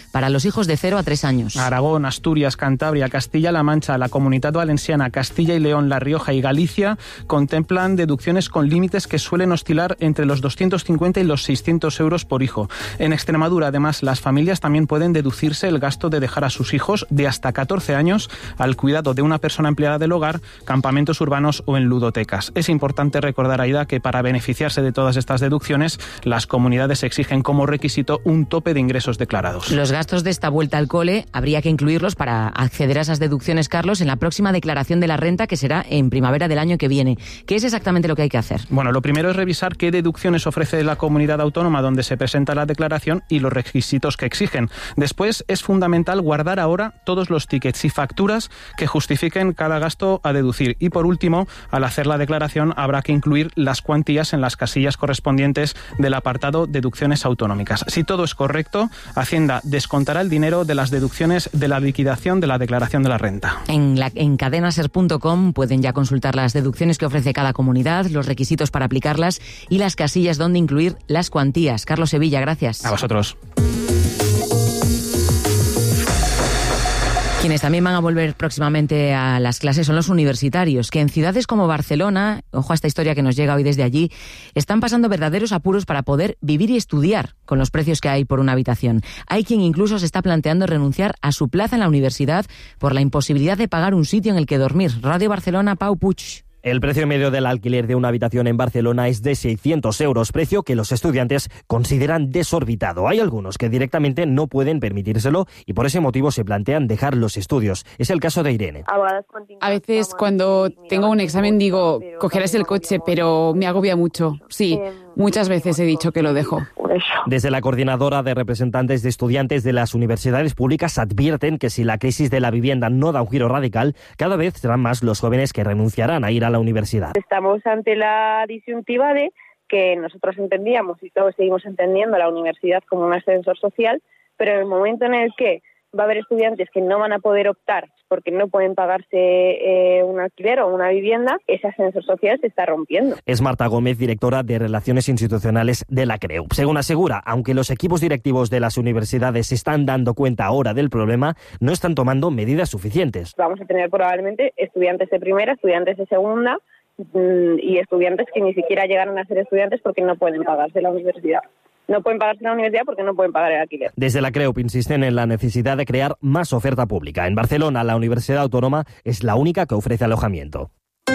para los hijos de 0 a 3 años. Aragón, Asturias, Cantabria, Castilla-La Mancha, la Comunidad Valenciana, Castilla y León, La Rioja y Galicia contemplan deducciones con límites que suelen oscilar entre los 250 y los 600 euros por hijo. En Extremadura, además, las familias también pueden deducirse el gasto de dejar a sus hijos de hasta 14 años al cuidado de una persona empleada del hogar, campamentos urbanos o en ludotecas. Es importante recordar, Aida, que para beneficiarse de todas estas deducciones, las comunidades exigen como requisito un tope de ingresos declarados. Los gastos de esta vuelta al cole habría que incluirlos para acceder a esas deducciones, Carlos, en la próxima declaración de la renta, que será en primavera del año que viene. ¿Qué es exactamente lo que hay que hacer? Bueno, lo primero es revisar qué deducciones ofrece la comunidad autónoma donde se presenta la declaración y los requisitos que exigen. Después es fundamental guardar ahora todos los tickets y facturas que justifiquen cada gasto a deducir. Y por último, al hacer la declaración habrá que incluir las cuantías en las casillas correspondientes del apartado deducciones autonómicas. Si todo es correcto, Hacienda descontará el dinero de las deducciones de la liquidación de la declaración de la renta. En cadenaser.com pueden ya consultar las deducciones que ofrece cada comunidad, los requisitos para aplicarlas y las casillas donde incluir las cuantías. Carlos Sevilla, gracias. A vosotros. Quienes también van a volver próximamente a las clases son los universitarios, que en ciudades como Barcelona, ojo a esta historia que nos llega hoy desde allí, están pasando verdaderos apuros para poder vivir y estudiar con los precios que hay por una habitación. Hay quien incluso se está planteando renunciar a su plaza en la universidad por la imposibilidad de pagar un sitio en el que dormir. Radio Barcelona, Pau Puig. El precio medio del alquiler de una habitación en Barcelona es de 600 euros, precio que los estudiantes consideran desorbitado. Hay algunos que directamente no pueden permitírselo y por ese motivo se plantean dejar los estudios. Es el caso de Irene. A veces cuando tengo un examen digo, cogerás el coche, pero me agobia mucho. Sí, muchas veces he dicho que lo dejo. Desde la Coordinadora de Representantes de Estudiantes de las Universidades Públicas advierten que si la crisis de la vivienda no da un giro radical, cada vez serán más los jóvenes que renunciarán a ir a la universidad. Estamos ante la disyuntiva de que nosotros entendíamos y todos seguimos entendiendo la universidad como un ascensor social, pero en el momento en el que va a haber estudiantes que no van a poder optar porque no pueden pagarse un alquiler o una vivienda, ese ascensor social se está rompiendo. Es Marta Gómez, directora de Relaciones Institucionales de la CREU. Según asegura, aunque los equipos directivos de las universidades se están dando cuenta ahora del problema, no están tomando medidas suficientes. Vamos a tener probablemente estudiantes de primera, estudiantes de segunda y estudiantes que ni siquiera llegaron a ser estudiantes porque no pueden pagarse la universidad. No pueden pagarse la universidad porque no pueden pagar el alquiler. Desde la CREUP insisten en la necesidad de crear más oferta pública. En Barcelona, la Universidad Autónoma es la única que ofrece alojamiento.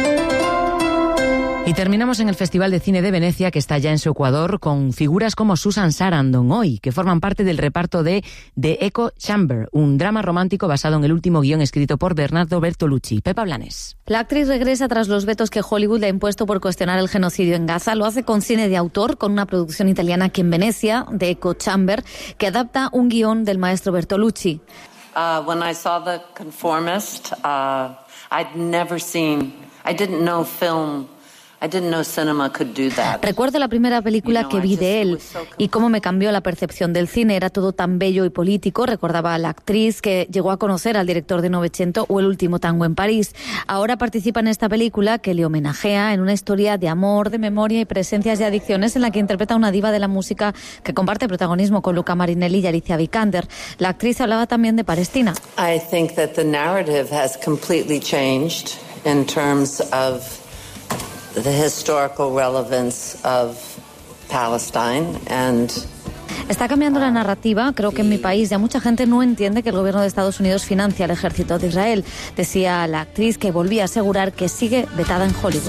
Y terminamos en el Festival de Cine de Venecia, que está ya en su Ecuador, con figuras como Susan Sarandon hoy, que forman parte del reparto de The Echo Chamber, un drama romántico basado en el último guión escrito por Bernardo Bertolucci. Pepa Blanes. La actriz regresa tras los vetos que Hollywood le ha impuesto por cuestionar el genocidio en Gaza. Lo hace con cine de autor, con una producción italiana aquí en Venecia, The Echo Chamber, que adapta un guión del maestro Bertolucci. When I saw The Conformist, I didn't know film. I didn't know cinema could do that. Recuerdo la primera película que vi de él y cómo me cambió la percepción del cine. Era todo tan bello y político, recordaba a la actriz que llegó a conocer al director de Novecento o El último tango en París. Ahora participa en esta película que le homenajea en una historia de amor, de memoria y presencias de adicciones en la que interpreta a una diva de la música que comparte protagonismo con Luca Marinelli y Alicia Vikander. La actriz hablaba también de Palestina. I think that the narrative has completely changed in terms of the historical relevance of Palestine and Está cambiando la narrativa. Creo que en mi país ya mucha gente no entiende que el gobierno de Estados Unidos financia al ejército de Israel. Decía la actriz, que volvía a asegurar que sigue vetada en Hollywood.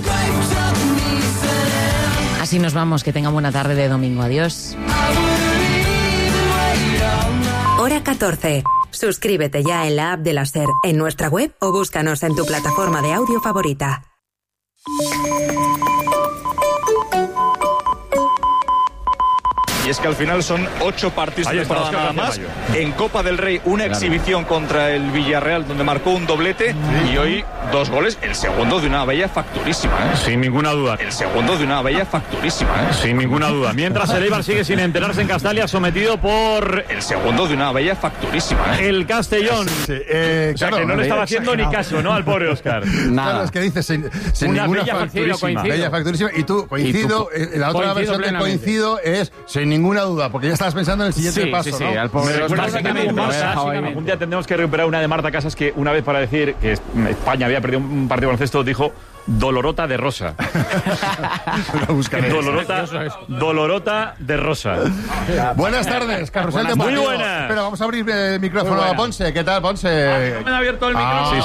Así nos vamos. Que tengan buena tarde de domingo. Adiós. Hora 14. Suscríbete ya en la app de la SER, en nuestra web o búscanos en tu plataforma de audio favorita. Y es que al final son 8 partidos de temporada nada más. En Copa del Rey, una exhibición contra el Villarreal, donde marcó un doblete, y hoy 2 goles. El segundo de una bella facturísima, ¿eh? Sin ninguna duda. El segundo de una bella facturísima, ¿eh? Sin ninguna duda. Mientras el Eibar sigue sin enterarse en Castalia, sometido por... El segundo de una bella facturísima, ¿eh? El Castellón. Sí, o sea, que no le estaba haciendo ni caso, ¿no? Al pobre Óscar. Nada. Claro, es que dices sin una bella facturísima. facturísima. Bella facturísima. Y tú, coincido, la otra versión de coincido es sin ninguna duda, porque ya estabas pensando en el siguiente paso, ¿no? Al pobre un día tendremos que recuperar una de Marta Casas que una vez, para decir que España había perdido un partido de baloncesto, dijo Dolorota de Rosa. Dolorota de Rosa. Buenas tardes, Carrusel de Partidos. Muy buenas. Espera, vamos a abrir el micrófono a Ponce. ¿Qué tal, Ponce? ¿Me han abierto el micrófono?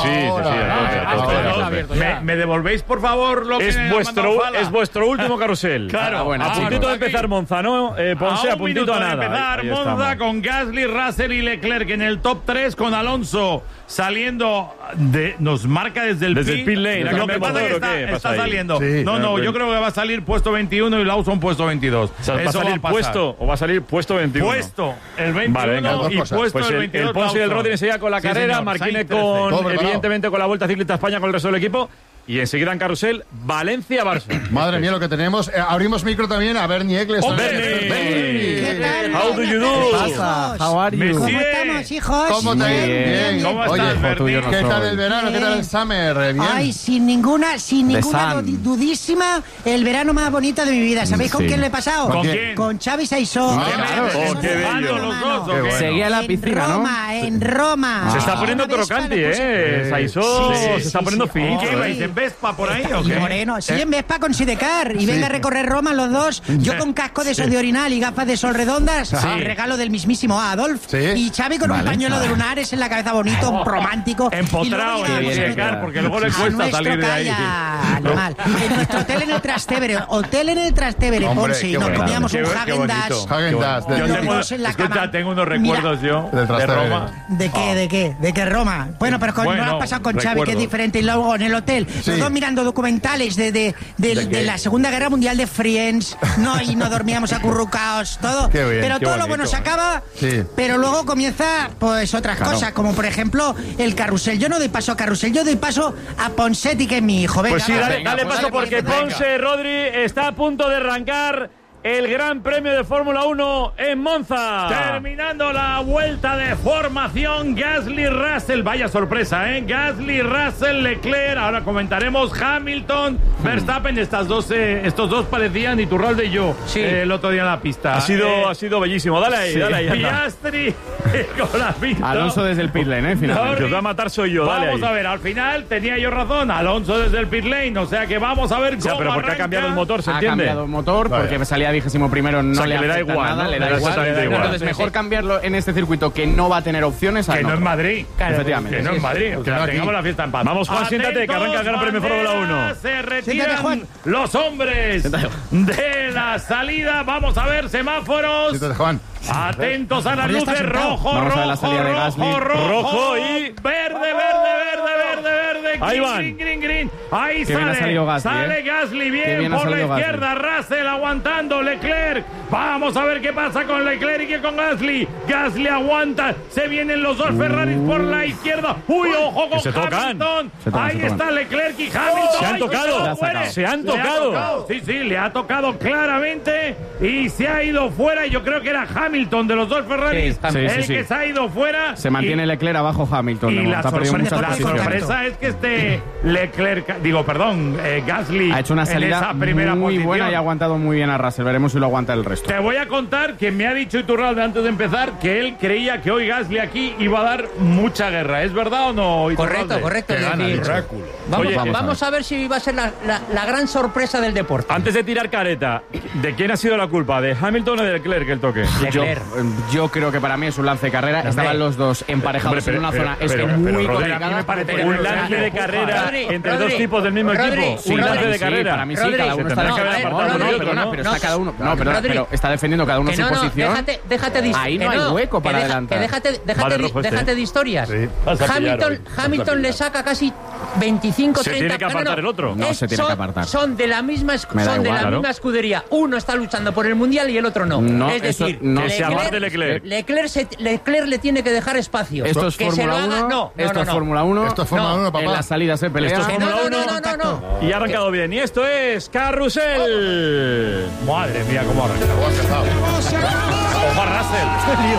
Sí. ¿Me devolvéis, por favor, lo que es vuestro último carrusel. Claro. A puntito de empezar Monza, ¿no? Ponce, a puntito a nada. Empezar Monza con Gasly, Russell y Leclerc en el top 3, con Alonso saliendo nos marca desde el pit lane. Lo que pasa es que está saliendo. Sí, yo creo que va a salir puesto 21 y Lawson puesto 22. O sea, ¿va a salir puesto o va a salir puesto 21? Puesto el 21 y puesto pues el 22. El Ponce y el Rodri enseguida con la carrera, Marquine evidentemente con la Vuelta Ciclista a España con el resto del equipo. Y enseguida en carrusel, Valencia-Barça. Madre mía lo que tenemos. Abrimos micro también a Bernie Eccles. ¿Qué tal? How do you do? ¿Qué pasa? How are you? ¿Cómo estamos, hijos? ¿Cómo te bien? ¿Cómo Oye, estás, Bernie? ¿Qué tal el verano? ¿Qué tal el summer? Bien. Ay, sin ninguna dudísima, el verano más bonito de mi vida. ¿Sabéis con quién lo he pasado? ¿Con quién? Con Xavi Saisó. Qué bello. Seguía en la piscina, ¿no? En Roma. Se está poniendo crocante, Saisó. Se está poniendo finito. ¿Qué vais en Vespa por ahí o qué? Moreno, sí, en Vespa con Sidecar. Y venga a recorrer Roma los dos. Yo con casco de esos de orinal y gafas de sol redondas. Regalo del mismísimo Adolf. Y Xavi con un pañuelo de lunares en la cabeza bonito, romántico. Empotrado en Sidecar, porque luego le cuesta salir de ahí. Normal. En nuestro hotel en el Trastevere, Ponce. Y nos comíamos un Häagen-Dazs. Tengo unos recuerdos yo de Roma. ¿De qué? ¿De qué Roma? Bueno, pero no lo has pasado con Xavi, que es diferente. Y luego en el hotel, los dos mirando documentales de la Segunda Guerra Mundial de Friends, y no dormíamos acurrucados, todo. Pero todo lo bueno se acaba, pero luego comienza pues otras cosas, como por ejemplo el carrusel. Yo no doy paso a carrusel, yo doy paso a Ponsetti, que es mi hijo. Venga, pues sí, dale paso, porque Ponce, Rodri, está a punto de arrancar el Gran Premio de Fórmula 1 en Monza. Terminando la vuelta de formación, Gasly, Russell, vaya sorpresa, Gasly, Russell, Leclerc, ahora comentaremos Hamilton, Verstappen, estos dos parecían Iturralde y yo el otro día en la pista. Ha sido bellísimo, dale ahí. Piastri con la pista. Alonso desde el pit lane, finalmente. Que os va a matar soy yo, dale. Vamos a ver, al final tenía yo razón, Alonso desde el pit lane, o sea que vamos a ver cómo pero porque arranca. ha cambiado el motor, ¿se entiende? Ha cambiado el motor porque salía 21º, no le da igual, nada, le da igual. Entonces mejor cambiarlo en este circuito que no va a tener opciones. Que no es Madrid. Efectivamente. Que no es Madrid. Que tengamos la fiesta en paz. Vamos, Juan, siéntate, que arranca el Gran Premio Fórmula 1. Se retiran los hombres de la salida. Vamos a ver semáforos. Siéntate, Juan. Atentos a las luces. Rojo y verde. Ahí green. Ahí sale Gasly bien por la izquierda. Russell aguantando. Leclerc. Vamos a ver qué pasa con Leclerc y qué con Gasly. Gasly aguanta. Se vienen los dos Ferraris por la izquierda. Ojo con Hamilton. Ahí está Leclerc y Hamilton. Se han tocado. Sí, le ha tocado claramente y se ha ido fuera. Yo creo que era Hamilton de los dos Ferraris que se ha ido fuera. Se mantiene Leclerc abajo Hamilton. Y la sorpresa es que Gasly ha hecho una salida muy buena y ha aguantado muy bien a Russell. Veremos si lo aguanta el resto. Te voy a contar que me ha dicho Iturralde antes de empezar que él creía que hoy Gasly aquí iba a dar mucha guerra. ¿Es verdad o no, Iturralde? Correcto. Vamos a ver si va a ser la gran sorpresa del deporte. Antes de tirar careta, ¿de quién ha sido la culpa? ¿De Hamilton o de Leclerc el toque? Yo creo que para mí es un lance de carrera. Estaban los dos emparejados en una zona muy complicada. Un lance de carrera entre dos tipos del mismo equipo. Un lance de carrera. Para mí sí, cada uno está pero está cada uno. Pero está defendiendo cada uno su posición. Déjate de ahí no hay hueco para adelantar. Déjate de historias. Hamilton le saca casi 25, 30. ¿Se tiene que apartar el otro? No se tiene que apartar. Son de la misma escudería. Uno está luchando por el Mundial y el otro no. Es decir, que se aparte Leclerc. Leclerc le tiene que dejar espacio. Esto es Fórmula 1. Esto es Fórmula 1. Esto es Fórmula 1, papá. En las salidas se pelea. Esto es Fórmula 1. No. Y ha arrancado bien. Y esto es Carrusel. Madre mía, cómo ha arrancado. Ojo a Russell.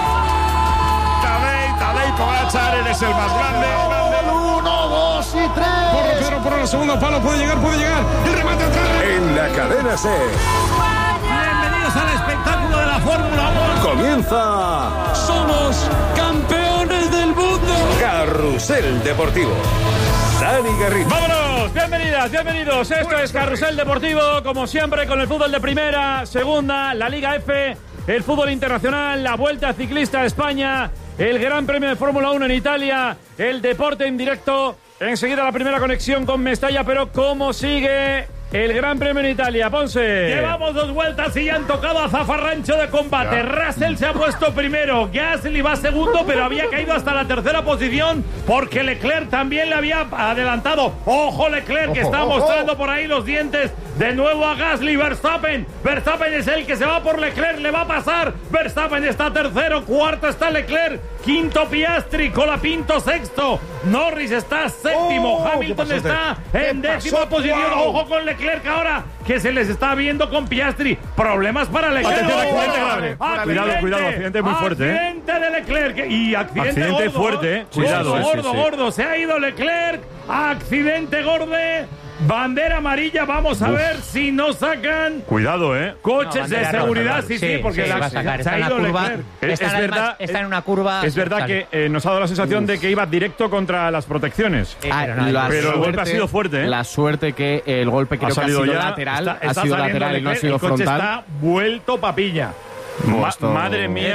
Tadej Pogačar, eres el más grande. 1, 2 y 3. Por el segundo palo, puede llegar. El remate atrás. En la cadena C. Bienvenidos Bienvenidos al espectáculo de la Fórmula 1. Comienza. Somos campeones del mundo. Carrusel Deportivo. Dani Garrido. ¡Vámonos! Bienvenidas, bienvenidos. Esto es Carrusel Deportivo, como siempre, con el fútbol de primera, segunda, la Liga F, el fútbol internacional, la Vuelta Ciclista a España, el Gran Premio de Fórmula 1 en Italia, el deporte en directo. Enseguida la primera conexión con Mestalla, pero ¿cómo sigue el Gran Premio en Italia? Ponce. Llevamos 2 vueltas y ya han tocado a zafarrancho de combate. Russell se ha puesto primero, Gasly va segundo, pero había caído hasta la tercera posición porque Leclerc también le había adelantado. ¡Ojo Leclerc, que está mostrando por ahí los dientes! De nuevo a Gasly, Verstappen es el que se va por Leclerc, le va a pasar. Verstappen está tercero, cuarto está Leclerc, quinto Piastri, Colapinto sexto, Norris está séptimo, Hamilton está en décima posición. Ojo con Leclerc ahora, que se les está viendo con Piastri. Problemas para Leclerc. Accidente grave. Cuidado, accidente muy fuerte. Accidente de Leclerc y accidente gordo, fuerte, cuidado. Gordo. Se ha ido Leclerc, accidente gordo. Bandera amarilla, vamos a ver si no sacan. Cuidado, coches de seguridad, sí, porque va a sacar. se ha ido Leclerc. Está en una curva. Es verdad que nos ha dado la sensación de que iba directo contra las protecciones. Pero el golpe ha sido fuerte, La suerte que el golpe creo que ha sido lateral. Ha sido lateral y no ha sido frontal. El coche está vuelto papilla. Madre mía.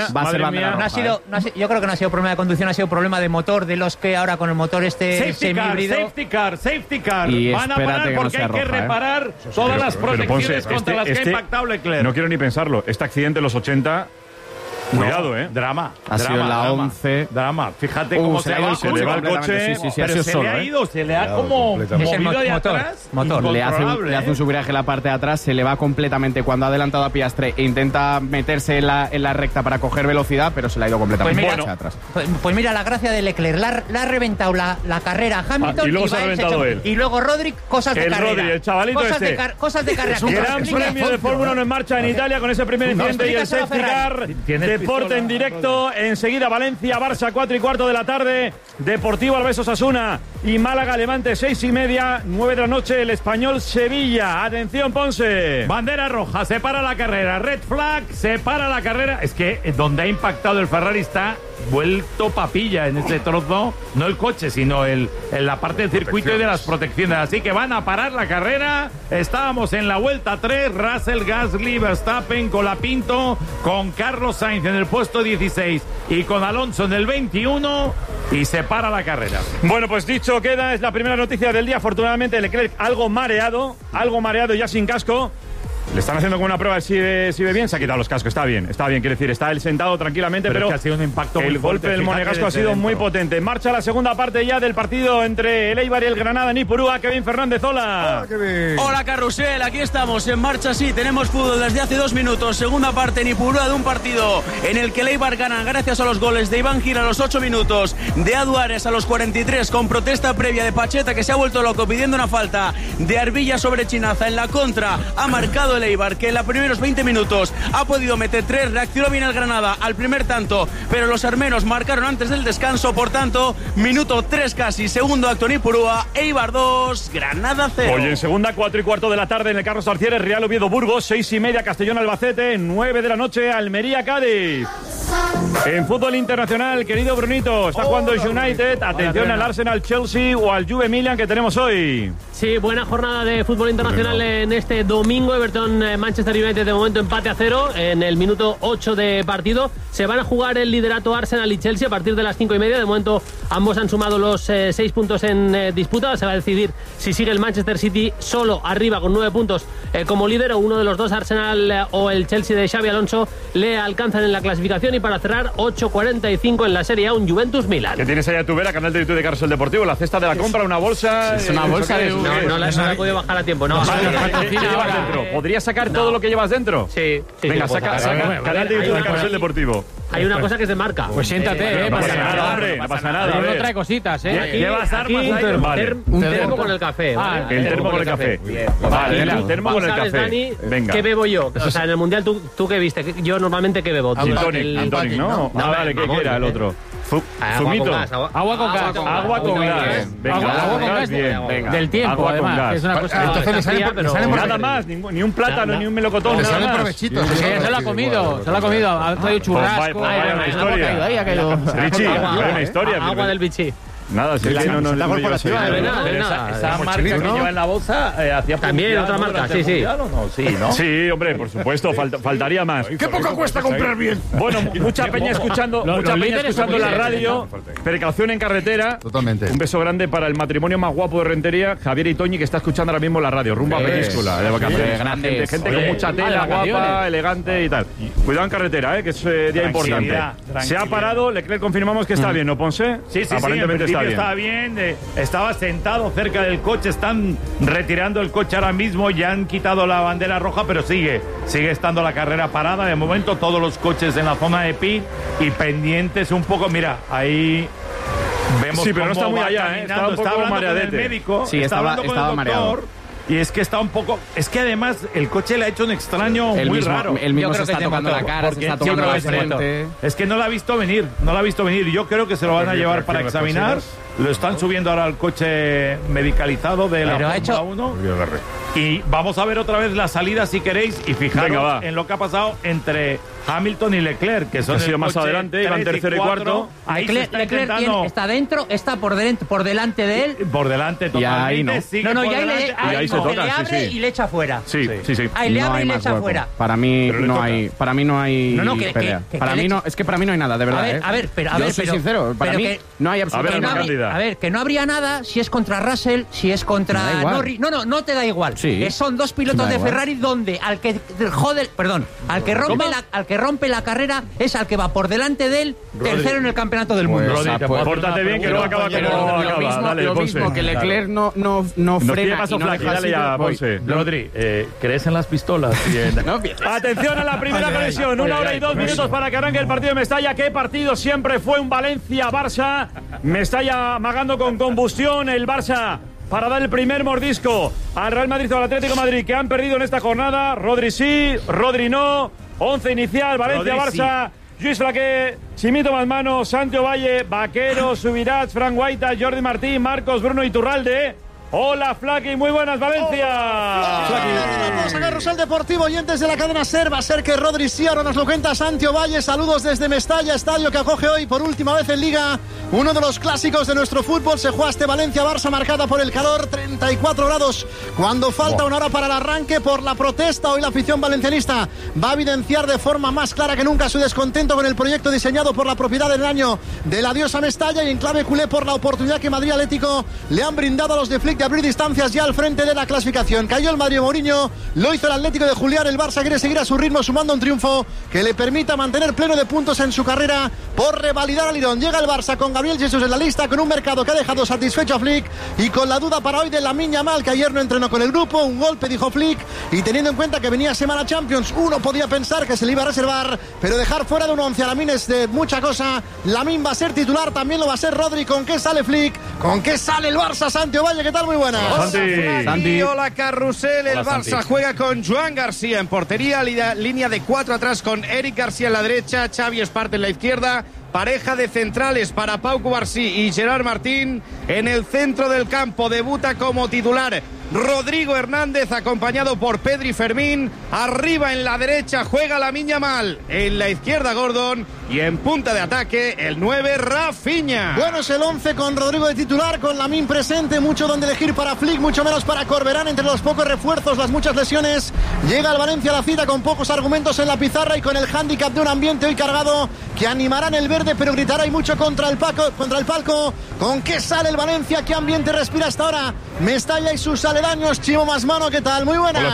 Yo creo que no ha sido problema de conducción, ha sido problema de motor, de los que ahora con el motor semihíbrido. Safety car. Y van a parar porque hay que reparar todas las protecciones contra las que ha impactado Leclerc. No quiero ni pensarlo. Este accidente en los 80... Cuidado, Drama. Ha sido la 11. Drama. Fíjate cómo se va el coche. Sí, pero se le ha ido, se le ha como movido de atrás. Le hace un subviraje en la parte de atrás, se le va completamente cuando ha adelantado a Piastri e intenta meterse en la recta para coger velocidad, pero se le ha ido completamente hacia atrás. Pues mira, la gracia de Leclerc, la ha reventado la carrera Hamilton y luego se ha reventado él. Y luego Rodrick, cosas de carrera. Rodri, el chavalito cosas de carrera. Gran Premio de Fórmula 1 en marcha en Italia con ese primer incidente y el safety car. Deporte en directo, enseguida Valencia, Barça, 4:15 de la tarde, Deportivo Alavés Osasuna y Málaga Levante, 6:30, 9 de la noche, el Español Sevilla. Atención, Ponce. Bandera roja, se para la carrera, red flag, se para la carrera. Es que donde ha impactado el Ferrari está vuelto papilla en este trozo, no el coche, sino en la parte del circuito y de las protecciones. Así que van a parar la carrera. Estábamos en la vuelta 3, Russell, Gasly, Verstappen, Colapinto, con Carlos Sainz en el puesto 16 y con Alonso en el 21 y se para la carrera. Bueno, pues dicho queda, es la primera noticia del día. Afortunadamente Leclerc algo mareado ya sin casco. Le están haciendo como una prueba si ve bien, se ha quitado los cascos, está bien, quiere decir, está él sentado tranquilamente, pero es que ha sido un impacto muy el golpe del monegasco ha sido muy potente. Marcha la segunda parte ya del partido entre el Eibar y el Granada en Ipurúa. Kevin Fernández, hola. Hola, Carrusel, aquí estamos en marcha, sí, tenemos fútbol desde hace 2 minutos, segunda parte en Ipurúa de un partido en el que el Eibar gana gracias a los goles de Iván Gil a los 8 minutos, de Aduares a los 43, con protesta previa de Pacheta, que se ha vuelto loco pidiendo una falta de Arbilla sobre Chinaza. En la contra ha marcado el Eibar, que en los primeros 20 minutos ha podido meter 3, reaccionó bien el Granada al primer tanto, pero los armenos marcaron antes del descanso, por tanto, minuto 3 casi, segundo acto en Ipurúa, Eibar 2, Granada 0. Hoy en segunda, 4:15 de la tarde en el Carlos Arcieres, Real Oviedo Burgos, 6:30 Castellón Albacete, 9 de la noche Almería Cádiz. En fútbol internacional, querido Brunito, está jugando el United, atención al Arsenal Chelsea o al Juve Milan que tenemos hoy. Sí, buena jornada de fútbol internacional en este domingo. Everton Manchester United de momento empate a 0 en el minuto 8 de partido. Se van a jugar el liderato Arsenal y Chelsea a partir de las 5:30. De momento ambos han sumado los 6 puntos en disputa. Se va a decidir si sigue el Manchester City solo arriba con 9 puntos como líder, o uno de los dos, Arsenal o el Chelsea de Xabi Alonso, le alcanzan en la clasificación. Y para cerrar, 8:45 en la Serie A, un Juventus Milan. ¿Qué tienes ahí a tu vera? Canal de YouTube de Carrusel Deportivo, la cesta de la compra, una bolsa. Es una bolsa de... No la he podido bajar a tiempo. No. ¿Qué llevas dentro? ¿Podrías sacar todo lo que llevas dentro? Sí. Venga, saca. Canal de YouTube de Carrusel Deportivo. Hay una cosa que es de marca. Pues siéntate, no pasa nada, hombre. No pasa nada. No trae cositas, Llevas armas ahí. Un termo con el café. El termo con el café. Vale, el termo con el café. Dani, ¿qué bebo yo? O sea, en el Mundial, ¿tú qué viste? Yo normalmente, ¿qué bebo? Gin tonic, ¿no? Vale, ¿qué era el otro? Zumito. Agua con gas. Agua con gas. Agua con gas del tiempo, además. Es una cosa. Entonces le sale nada más, ni un plátano, ni un melocotón, nada más. Provechito. Se lo ha comido. Ha traído churrasco. Vaya una historia. Ahí ha caído. Richie, vaya una historia. Agua del bichí. Nada, si no esa marca que lleva en la bolsa hacía también otra marca, sí. Sí, hombre, por supuesto, faltaría más. ¿Qué poco cuesta comprar bien? Bueno, mucha peña escuchando la radio. Precaución en carretera. Totalmente. Un beso grande para el matrimonio más guapo de Rentería, Javier y Toñi, que está escuchando ahora mismo la radio. Rumbo a Península, de vacaciones. Gente con mucha tela, guapa, elegante y tal. Cuidado en carretera, que es día importante. Se ha parado, Leclerc confirmamos que está bien, ¿no, Ponce? Sí. Aparentemente estaba bien, estaba sentado cerca del coche, están retirando el coche ahora mismo, ya han quitado la bandera roja, pero sigue estando la carrera parada. De momento todos los coches en la zona de pit y pendientes un poco, mira, ahí vemos sí, pero no está muy allá, está un poco mareadete. El médico, sí, estaba mareado. Y es que está un poco... Es que además el coche le ha hecho un extraño muy raro. Él mismo se está tocando la cara, se está tocando la frente. Es que no la ha visto venir. Yo creo que se lo van a llevar para examinar. Lo están subiendo ahora al coche medicalizado de la Fórmula 1. Y vamos a ver otra vez la salida si queréis. Y fijaros en lo que ha pasado entre Hamilton y Leclerc, que son sido más adelante, iban tercero y cuarto. Ahí Leclerc está dentro, está por delante de él. Por delante totalmente. Y ahí se toca, le abre y le echa fuera. Sí. Ahí le abre y le echa fuera. Para mí no hay pelea. Para mí no hay nada, de verdad. A ver, yo soy sincero, para mí no hay absolutamente nada. A ver, que no habría nada si es contra Russell, si es contra Norris. No te da igual. Sí. Son dos pilotos de Ferrari donde al que rompe la carrera es al que va por delante de él, tercero en el campeonato del mundo. Pórtate bien, que luego acaba como acaba. Lo mismo que Leclerc no frena y no deja dale ya, Ponce. Rodri, ¿crees en las pistolas? Atención a la primera conexión, 1 hora y 2 minutos para que arranque el partido de Mestalla. ¿Qué partido siempre fue un Valencia-Barça? Mestalla amagando con combustión, el Barça para dar el primer mordisco al Real Madrid o al Atlético de Madrid, que han perdido en esta jornada. Rodri sí, Rodri no. 11 inicial, Valencia-Barça. Lluís Flaqué, Chimito Balmano, Santi Valle, Vaquero, Subirats, Fran Guaita, Jordi Martín, Marcos, Bruno Iturralde. Hola, Flaky, muy buenas, Valencia. Vamos a Carrusel Deportivo, oyentes de la cadena SER. Va a ser que Rodri sí, ahora nos lo cuenta Santi Valle. Saludos desde Mestalla, estadio que acoge hoy por última vez en Liga uno de los clásicos de nuestro fútbol. Se juega este Valencia-Barça marcada por el calor, 34 grados. Cuando falta una hora para el arranque por la protesta, hoy la afición valencianista va a evidenciar de forma más clara que nunca su descontento con el proyecto diseñado por la propiedad del año del adiós a Mestalla, y en clave culé por la oportunidad que Madrid Atlético le han brindado a los de Flick de abrir distancias ya al frente de la clasificación. Cayó el Madrid Mourinho, lo hizo el Atlético de Julián. El Barça quiere seguir a su ritmo sumando un triunfo que le permita mantener pleno de puntos en su carrera por revalidar al Lirón. Llega el Barça con Gabriel Jesús en la lista, con un mercado que ha dejado satisfecho a Flick y con la duda para hoy de Lamine Yamal, que ayer no entrenó con el grupo. Un golpe, dijo Flick, y teniendo en cuenta que venía semana Champions, uno podía pensar que se le iba a reservar, pero dejar fuera de un 11 a Lamine es de mucha cosa. Lamine va a ser titular, también lo va a ser Rodri. ¿Con qué sale Flick? ¿Con qué sale el Barça? Santi Valle, ¿qué tal? Muy buenas. Santi. Hola, Carrusel. El Barça Santi juega con Joan García en portería, línea de 4 atrás con Eric García en la derecha, Xavi Esparte en la izquierda. Pareja de centrales para Pau Cubarsí y Gerard Martín. En el centro del campo debuta como titular Rodrigo Hernández, acompañado por Pedri Fermín. Arriba en la derecha juega Lamine Yamal, en la izquierda Gordon, y en punta de ataque el 9 Rafinha. Bueno, es el 11 con Rodrigo de titular, con Lamine presente. Mucho donde elegir para Flick, mucho menos para Corberán. Entre los pocos refuerzos, las muchas lesiones, llega el Valencia a la cita con pocos argumentos en la pizarra y con el hándicap de un ambiente hoy cargado que animará en el verde, pero gritará y mucho contra el palco. ¿Con qué sale el Valencia? ¿Qué ambiente respira hasta ahora Mestalla y sus aledaños? Chimo Masmano, ¿qué tal? Muy buenas.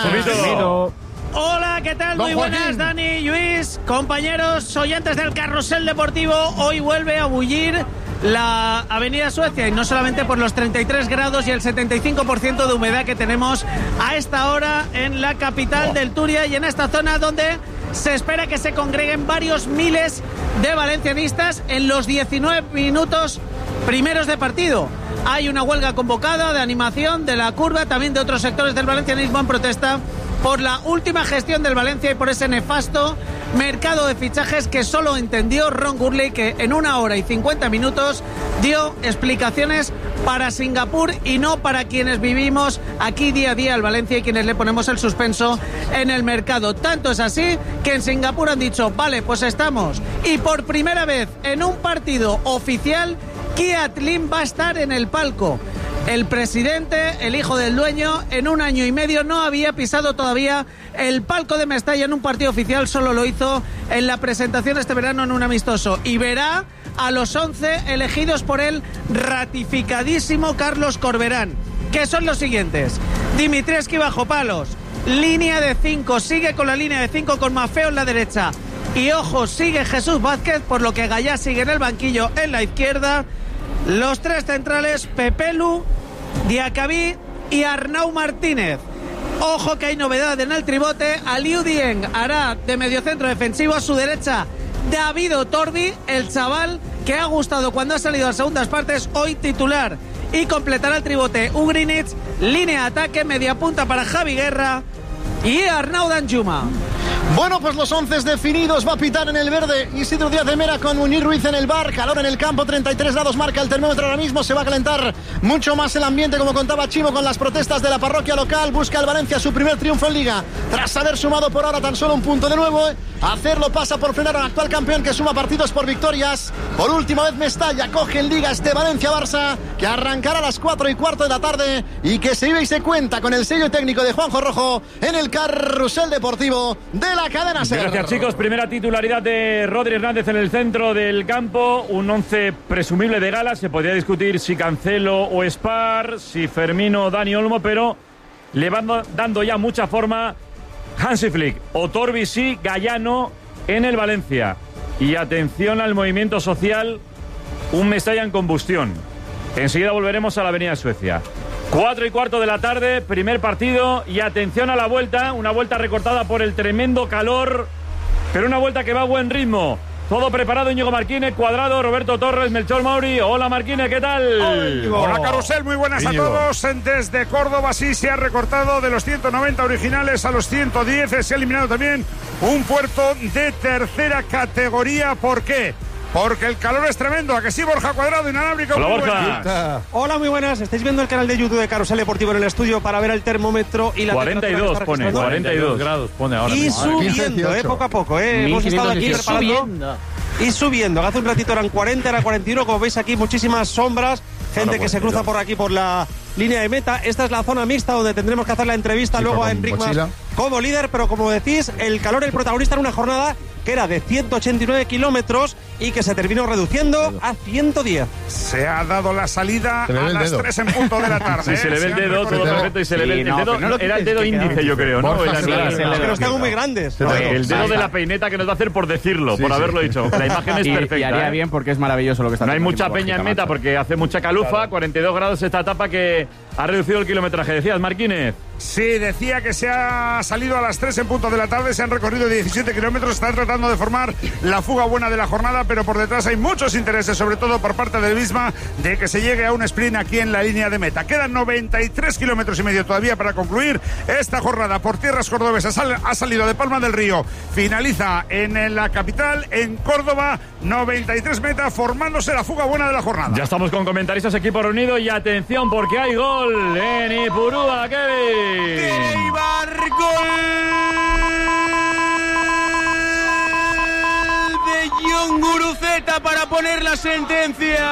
Hola, ¿qué tal? Muy buenas, Dani, Luis, compañeros oyentes del Carrusel Deportivo. Hoy vuelve a bullir la Avenida Suecia, y no solamente por los 33 grados y el 75% de humedad que tenemos a esta hora en la capital del Turia y en esta zona donde se espera que se congreguen varios miles de valencianistas en los 19 minutos primeros de partido. Hay una huelga convocada de animación de la curva, también de otros sectores del valencianismo, en protesta por la última gestión del Valencia y por ese nefasto mercado de fichajes que solo entendió Ron Gurley, que en 1 hora y 50 minutos dio explicaciones para Singapur y no para quienes vivimos aquí día a día el Valencia y quienes le ponemos el suspenso en el mercado. Tanto es así que en Singapur han dicho, vale, pues estamos. Y por primera vez en un partido oficial, Kiat Lim va a estar en el palco. El presidente, el hijo del dueño, en 1 año y medio no había pisado todavía el palco de Mestalla en un partido oficial, solo lo hizo en la presentación este verano en un amistoso. Y verá a los 11 elegidos por el ratificadísimo Carlos Corberán, que son los siguientes: Dimitrievski bajo palos, línea de 5, sigue con la línea de 5 con Maffeo en la derecha. Y ojo, sigue Jesús Vázquez, por lo que Gallá sigue en el banquillo en la izquierda. Los 3 centrales, Pepelu, Diacabí y Arnau Martínez. Ojo que hay novedad en el tribote. Aliou Dieng hará de mediocentro defensivo. A su derecha, David Otorbi, el chaval que ha gustado cuando ha salido a segundas partes, hoy titular. Y completará el tribote Ugrinic, línea de ataque, media punta para Javi Guerra y Arnau Danjuma. Bueno, pues los 11 definidos. Va a pitar en el verde Isidro Díaz de Mera con Muñiz Ruiz en el bar. Calor en el campo, 33 grados marca el termómetro ahora mismo. Se va a calentar mucho más el ambiente, como contaba Chimo, con las protestas de la parroquia local. Busca el Valencia su primer triunfo en Liga, tras haber sumado por ahora tan solo un punto de nuevo. Hacerlo pasa por frenar al actual campeón, que suma partidos por victorias. Por última vez Mestalla coge en Liga este Valencia-Barça, que arrancará a las 4:15 de la tarde y que se vive y se cuenta con el sello técnico de Juanjo Rojo en el Carrusel Deportivo de la cadena SER. Gracias, chicos. Primera titularidad de Rodri Hernández en el centro del campo. Un 11 presumible de gala. Se podría discutir si Cancelo o Spar, si Fermino o Dani Olmo, pero le van dando ya mucha forma Hansi Flick. Otorbi sí, Gallano en el Valencia. Y atención al movimiento social, un Mestalla en combustión. Enseguida volveremos a la Avenida Suecia. 4:15 de la tarde, primer partido, y atención a la vuelta, una vuelta recortada por el tremendo calor, pero una vuelta que va a buen ritmo. Todo preparado, Íñigo Marquínez, Cuadrado, Roberto Torres, Melchor Mauri. Hola Marquínez, ¿qué tal? Hola Carrusel, muy buenas Íñigo. A todos. Desde Córdoba sí se ha recortado de los 190 originales a los 110. Se ha eliminado también un puerto de tercera categoría. ¿Por qué? Porque el calor es tremendo. ¿A que sí, Borja Cuadrado, inalámbrico? Hola, Borja. Hola, muy buenas. Estáis viendo el canal de YouTube de Carrusel Deportivo en el estudio para ver el termómetro y la 42 pone, 42 grados pone ahora. Y mismo. Subiendo, poco a poco. Hemos estado aquí preparando. Y subiendo. Hace un ratito eran 40, era 41. Como veis aquí, muchísimas sombras. Gente que se cruza por aquí por la línea de meta. Esta es la zona mixta donde tendremos que hacer la entrevista luego a Enric Mas como líder. Pero como decís, el calor, el protagonista en una jornada que era de 189 kilómetros y que se terminó reduciendo a 110. Se ha dado la salida a las 3 en punto de la tarde. Sí, se le ve el dedo, todo perfecto, y se le ve el dedo. No, era el dedo índice, yo creo, ¿no? Que los tengo muy grandes. El dedo de la peineta que nos va a hacer por decirlo, por haberlo dicho. La imagen es perfecta. Y haría bien porque es maravilloso lo que está haciendo. No hay mucha peña en meta porque hace mucha calufa, 42 grados esta etapa que ha reducido el kilometraje. ¿Decías, Marquínez? Sí, decía que se ha salido a las 3 en punto de la tarde, se han recorrido 17 kilómetros, están tratando de formar la fuga buena de la jornada, pero por detrás hay muchos intereses, sobre todo por parte del Visma, de que se llegue a un sprint aquí en la línea de meta. Quedan 93 kilómetros y medio todavía para concluir esta jornada por tierras cordobesas. Ha salido de Palma del Río, finaliza en la capital, en Córdoba, 93 metas, formándose la fuga buena de la jornada. Ya estamos con comentaristas, equipo reunido, y atención porque hay gol en Ipurúa, Kevin. Eibar, gol de Jon Guruceta para poner la sentencia.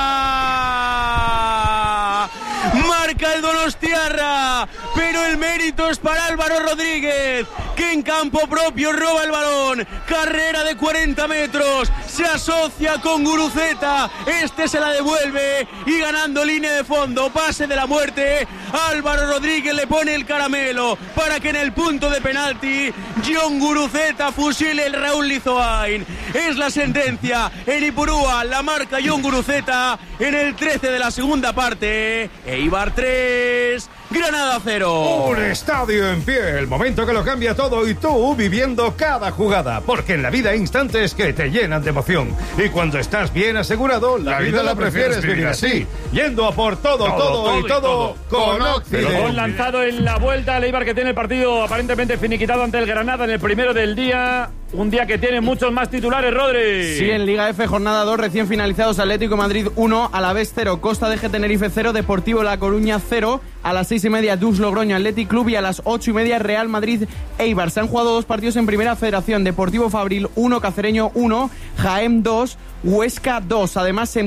Marca el donostiarra, pero el mérito es para Álvaro Rodríguez, que en campo propio roba el balón. Carrera de 40 metros, se asocia con Guruceta, este se la devuelve y ganando línea de fondo, pase de la muerte, Álvaro Rodríguez le pone el caramelo para que en el punto de penalti Jon Guruceta fusile el Raúl Lizoain. Es la sentencia en Ipurúa, la marca Jon Guruceta en el 13 de la segunda parte. Eibar 3, Granada 0. Un estadio en pie, el momento que lo cambia todo y tú viviendo cada jugada, porque en la vida hay instantes que te llenan de emoción y cuando estás bien asegurado, la vida la prefieres vivir así, yendo a por todo con Occident. Gol lanzado en la vuelta, el Eibar que tiene el partido aparentemente finiquitado ante el Granada en el primero del día. Un día que tiene muchos más titulares, Rodri. Sí, en Liga F, jornada 2, recién finalizados: Atlético de Madrid 1, Alavés 0, Costa de Tenerife 0, Deportivo La Coruña 0, a las 6:30 Dux Logroño Athletic Club y a las 8:30 Real Madrid Eibar. Se han jugado 2 partidos en Primera Federación: Deportivo Fabril 1, Cacereño 1, Jaén 2, Huesca 2. Además,